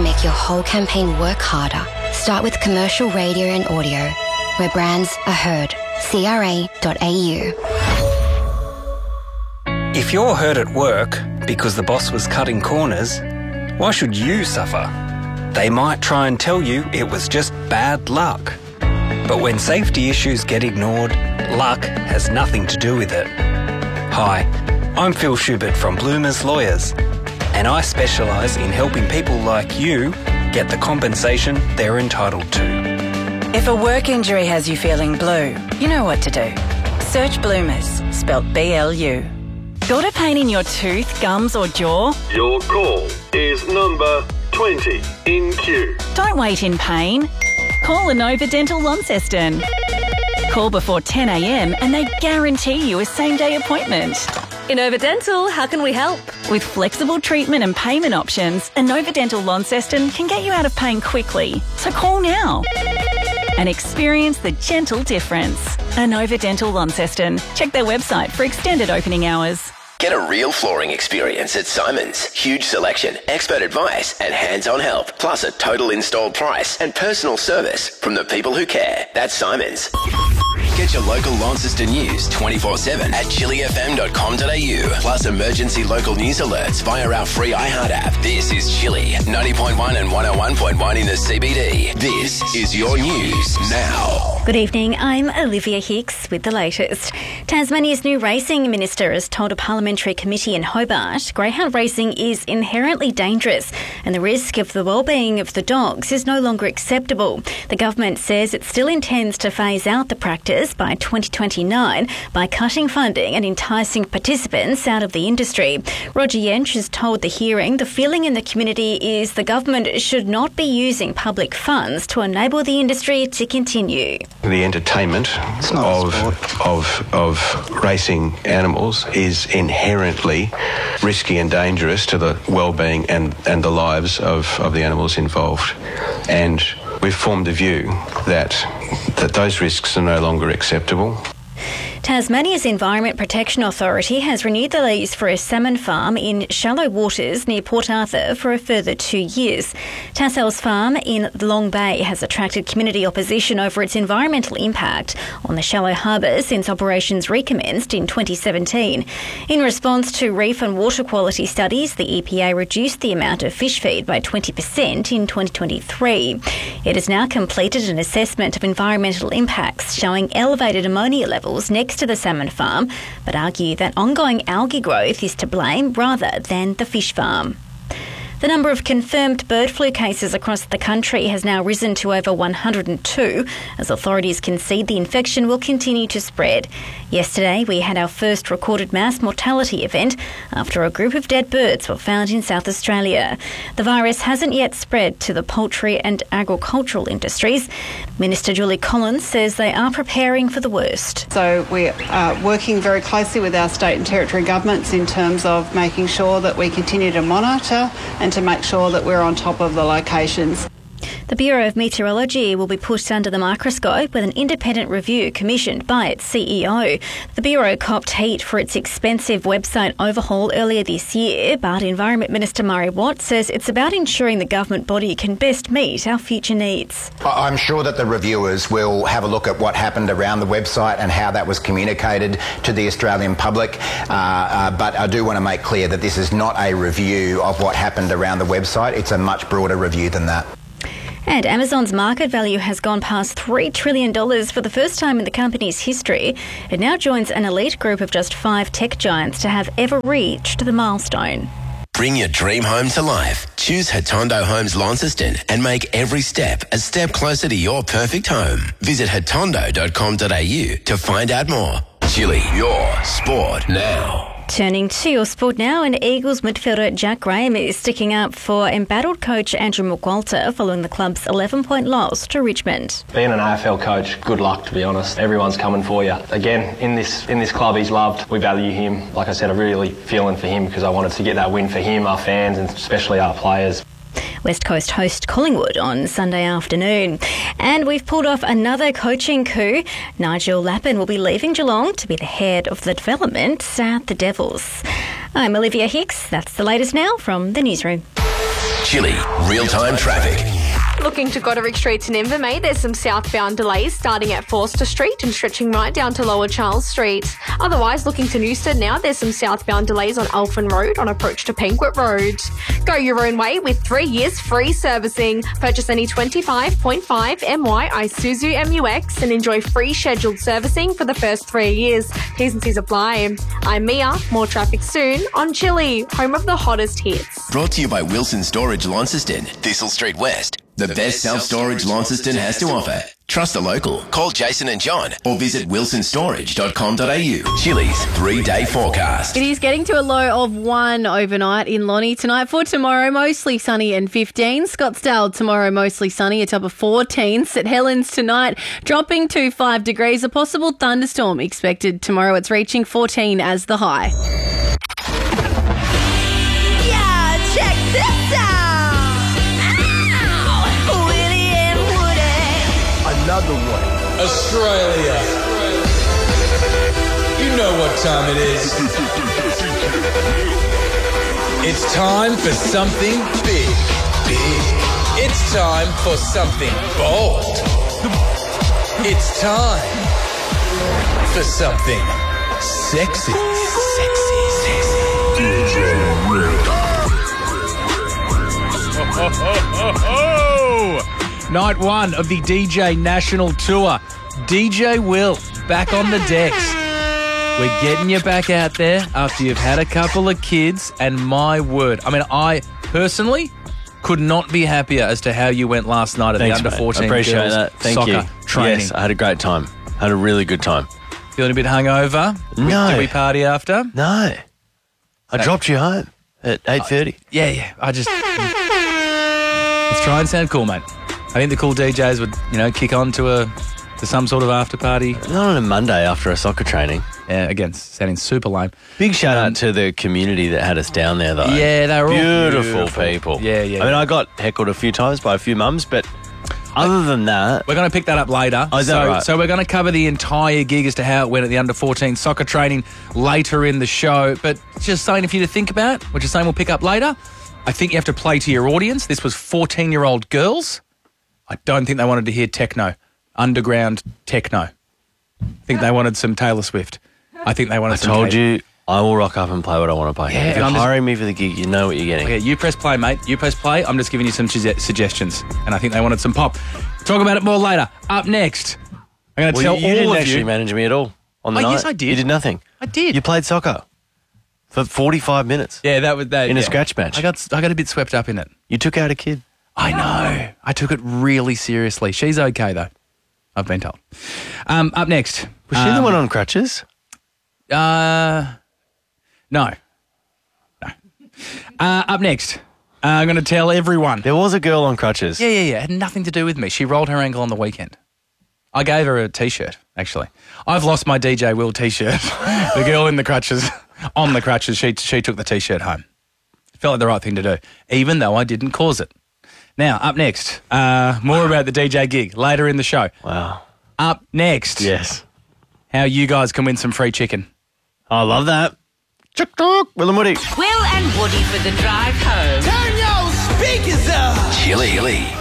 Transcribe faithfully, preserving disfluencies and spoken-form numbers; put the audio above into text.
to make your whole campaign work harder, start with commercial radio and audio, where brands are heard. C R A dot A U. If you're hurt at work because the boss was cutting corners, why should you suffer? They might try and tell you it was just bad luck. But when safety issues get ignored, luck has nothing to do with it. Hi, I'm Phil Schubert from Bloomers Lawyers, and I specialise in helping people like you get the compensation they're entitled to. If a work injury has you feeling blue, you know what to do. Search Bloomers, spelt B L U. Got a pain in your tooth, gums or jaw? Your call is number twenty in queue. Don't wait in pain. Call Inova Dental Launceston. Call before ten a m and they guarantee you a same-day appointment. Inova Dental, how can we help? With flexible treatment and payment options, Inova Dental Launceston can get you out of pain quickly. So call now and experience the gentle difference. Inova Dental Launceston. Check their website for extended opening hours. Get a real flooring experience at Simons. Huge selection, expert advice and hands-on help. Plus a total install price and personal service from the people who care. That's Simons. Get your local Launceston news twenty-four seven at chili f m dot com dot a u. Plus emergency local news alerts via our free iHeart app. This is Chili, ninety point one and one oh one point one in the C B D. This is your news now. Good evening, I'm Olivia Hicks with the latest. Tasmania's new racing minister has told a parliamentary committee in Hobart greyhound racing is inherently dangerous and the risk of the well-being of the dogs is no longer acceptable. The government says it still intends to phase out the practice by twenty twenty-nine by cutting funding and enticing participants out of the industry. Roger Yench has told the hearing the feeling in the community is the government should not be using public funds to enable the industry to continue. The entertainment of, of of racing animals is inherently risky and dangerous to the well-being and, and the lives of, of the animals involved. And we've formed the view that that those risks are no longer acceptable. Tasmania's Environment Protection Authority has renewed the lease for a salmon farm in shallow waters near Port Arthur for a further two years. Tassell's farm in Long Bay has attracted community opposition over its environmental impact on the shallow harbour since operations recommenced in twenty seventeen. In response to reef and water quality studies, the E P A reduced the amount of fish feed by twenty percent in twenty twenty-three. It has now completed an assessment of environmental impacts showing elevated ammonia levels next to the salmon farm, but argue that ongoing algae growth is to blame rather than the fish farm. The number of confirmed bird flu cases across the country has now risen to over one hundred two as authorities concede the infection will continue to spread. Yesterday, we had our first recorded mass mortality event after a group of dead birds were found in South Australia. The virus hasn't yet spread to the poultry and agricultural industries. Minister Julie Collins says they are preparing for the worst. So we are working very closely with our state and territory governments in terms of making sure that we continue to monitor and to make sure that we're on top of the locations. The Bureau of Meteorology will be put under the microscope with an independent review commissioned by its C E O. The Bureau copped heat for its expensive website overhaul earlier this year, but Environment Minister Murray Watt says it's about ensuring the government body can best meet our future needs. I'm sure that the reviewers will have a look at what happened around the website and how that was communicated to the Australian public, uh, uh, but I do want to make clear that this is not a review of what happened around the website. It's a much broader review than that. And Amazon's market value has gone past three trillion dollars for the first time in the company's history. It now joins an elite group of just five tech giants to have ever reached the milestone. Bring your dream home to life. Choose Hatondo Homes Launceston and make every step a step closer to your perfect home. Visit hatondo dot com dot a u to find out more. Chili, your sport now. Turning to your sport now, and Eagles midfielder Jack Graham is sticking up for embattled coach Andrew McWalter following the club's eleven-point loss to Richmond. Being an A F L coach, good luck, to be honest. Everyone's coming for you. Again, in this in this club he's loved. We value him. Like I said, I'm really feeling for him because I wanted to get that win for him, our fans, and especially our players. West Coast host Collingwood on Sunday afternoon. And we've pulled off another coaching coup. Nigel Lappin will be leaving Geelong to be the head of the development at the Devils. I'm Olivia Hicks. That's the latest now from the newsroom. Chili, real-time traffic. Looking to Goderic Street in Invermay, there's some southbound delays starting at Forster Street and stretching right down to Lower Charles Street. Otherwise, looking to Newstead now, there's some southbound delays on Alphen Road on approach to Penguit Road. Go your own way with three years free servicing. Purchase any twenty-five point five M Y Isuzu M U X and enjoy free scheduled servicing for the first three years. T's and C's apply. I'm Mia. More traffic soon on Chili, home of the hottest hits. Brought to you by Wilson Storage Launceston, Thistle Street West. The, the best self-storage Launceston has to offer. Trust the local. Call Jason and John or visit wilson storage dot com dot a u. Chili's three-day forecast. It is getting to a low of one overnight in Lonnie tonight. For tomorrow, mostly sunny and fifteen. Scottsdale tomorrow, mostly sunny, a top of fourteen. St Helens tonight, dropping to five degrees. A possible thunderstorm expected tomorrow. It's reaching fourteen as the high. Yeah, check this out. Another one. Australia. You know what time it is. It's time for something big. Big. It's time for something bold. It's time for something sexy. Sexy, sexy. D J Rick. Ho, ho, ho, ho. Night one of the D J National Tour. D J Will back on the decks. We're getting you back out there after you've had a couple of kids, and my word, I mean, I personally could not be happier as to how you went last night at Thanks, the under fourteen appreciate girls that. Thank soccer you. training. Yes, I had a great time. I had a really good time. Feeling a bit hungover? No. Did we party after? No. I So- dropped you home at eight thirty. Yeah, yeah. I just... Let's try and sound cool, mate. I think the cool D Js would, you know, kick on to a to some sort of after party. Not on a Monday after a soccer training. Yeah, again, sounding super lame. Big shout out to the community that had us down there, though. Yeah, they were all beautiful, beautiful. people. Yeah, yeah, I mean, yeah. I got heckled a few times by a few mums, but other than that, We're going to pick that up later. Oh, is that so, right? so we're going to cover the entire gig as to how it went at the under fourteen soccer training later in the show. But just something for you to think about, which is something we'll pick up later. I think you have to play to your audience. This was fourteen-year-old girls. I don't think they wanted to hear techno, underground techno. I think they wanted some Taylor Swift. I think they wanted I some... told Kate. you I will rock up and play what I want to play. Yeah, if you're I'm just- hiring me for the gig, you know what you're getting. Okay, you press play, mate. You press play. I'm just giving you some su- suggestions. And I think they wanted some pop. Talk about it more later. Up next, I'm going to Well, tell you all didn't of actually you... manage me at all on the Oh, night. yes, I did. You did nothing. I did. You played soccer for forty-five minutes. Yeah, that was that. In a yeah. scratch match. I got I got a bit swept up in it. You took out a kid. I know. I took it really seriously. She's okay though. I've been told. Um, up next, Was she the one on crutches? Uh, no, no. Uh, up next, uh, I'm going to tell everyone. There was a girl on crutches. Yeah, yeah, yeah. It had nothing to do with me. She rolled her ankle on the weekend. I gave her a T-shirt, actually. I've lost my D J Will T-shirt. The girl in the crutches, on the crutches, she she took the T-shirt home. Felt like the right thing to do, even though I didn't cause it. Now, up next, uh, more about the D J gig later in the show. Wow. Up next. Yes. How you guys can win some free chicken. I love that. Chuck talk, Will and Woody. Will and Woody for the drive home. Turn your speakers up. Chili.